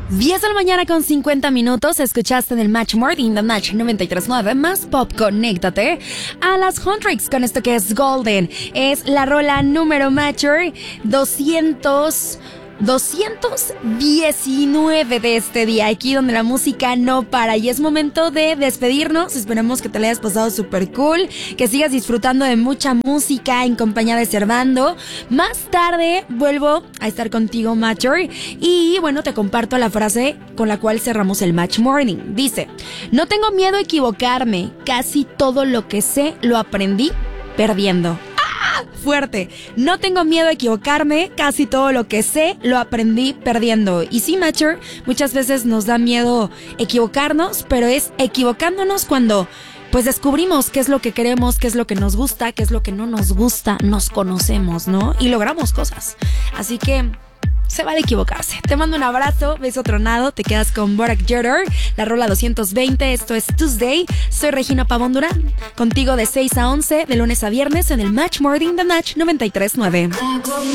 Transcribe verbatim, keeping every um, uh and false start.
diez de la mañana con cincuenta minutos. Escuchaste en el Match Morning The Match noventa y tres punto nueve. Más pop, conéctate a las Huntrix con esto que es Golden. Es la rola número Matcher doscientos doscientos diecinueve de este día, aquí donde la música no para. Y es momento de despedirnos. Esperamos que te la hayas pasado súper cool, que sigas disfrutando de mucha música en compañía de Servando. Más tarde vuelvo a estar contigo, Matcher, y bueno, te comparto la frase con la cual cerramos el Match Morning. Dice: no tengo miedo a equivocarme, casi todo lo que sé lo aprendí perdiendo. Fuerte. No tengo miedo a equivocarme, casi todo lo que sé lo aprendí perdiendo. Y sí, Matcher, muchas veces nos da miedo equivocarnos, pero es equivocándonos cuando pues descubrimos qué es lo que queremos, qué es lo que nos gusta, qué es lo que no nos gusta, nos conocemos, ¿no? Y logramos cosas. Así que se vale equivocarse. Te mando un abrazo, beso tronado. Te quedas con Borak Jeter, la rola doscientos veinte. Esto es Tuesday. Soy Regina Pavón Durán, contigo de seis a once, de lunes a viernes en el Match Morning The Match noventa y tres punto nueve.